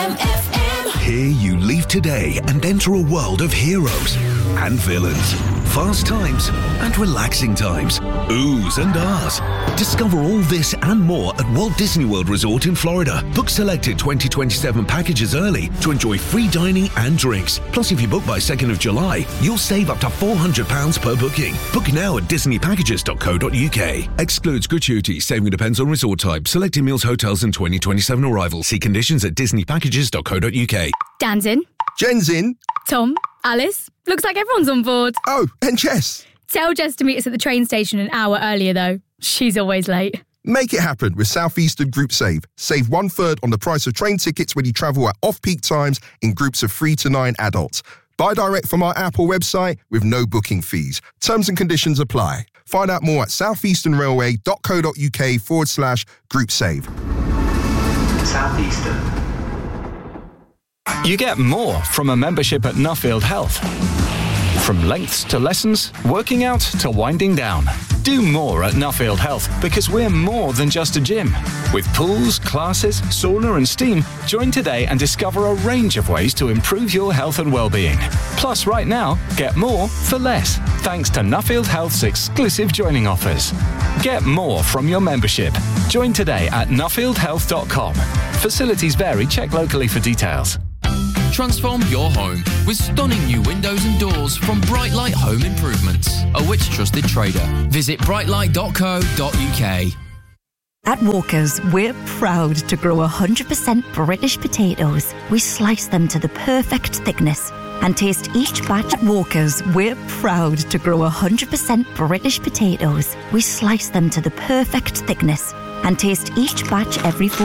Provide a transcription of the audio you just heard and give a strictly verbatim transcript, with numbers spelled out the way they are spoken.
Here you leave today and enter a world of heroes and villains, fast times and relaxing times, oohs and ahs. Discover all this and more at Walt Disney World Resort in Florida. Book selected twenty twenty-seven packages early to enjoy free dining and drinks. Plus, if you book by second of July, you'll save up to four hundred pounds per booking. Book now at disney packages dot co dot uk. Excludes gratuity. Saving depends on resort type. Selected meals, hotels and twenty twenty-seven arrival. See conditions at disney packages dot co dot uk. Dan's in. Jen's in. Tom, Alice. Looks like everyone's on board. Oh, and Jess. Tell Jess to meet us at the train station an hour earlier, though. She's always late. Make it happen with Southeastern Group Save. Save one third on the price of train tickets when you travel at off-peak times in groups of three to nine adults. Buy direct from our app or website with no booking fees. Terms and conditions apply. Find out more at southeasternrailway.co.uk forward slash group save. Southeastern. You get more from a membership at Nuffield Health. From lengths to lessons, working out to winding down. Do more at Nuffield Health because we're more than just a gym. With pools, classes, sauna and steam, join today and discover a range of ways to improve your health and well-being. Plus, right now, get more for less, thanks to Nuffield Health's exclusive joining offers. Get more from your membership. Join today at nuffield health dot com. Facilities vary. Check locally for details. Transform your home with stunning new windows and doors from Brightlight Home Improvements, a Which trusted trader. Visit brightlight dot co dot uk. At Walkers, we're proud to grow one hundred percent British potatoes. We slice them to the perfect thickness and taste each batch. At Walkers, we're proud to grow one hundred percent British potatoes. We slice them to the perfect thickness and taste each batch every four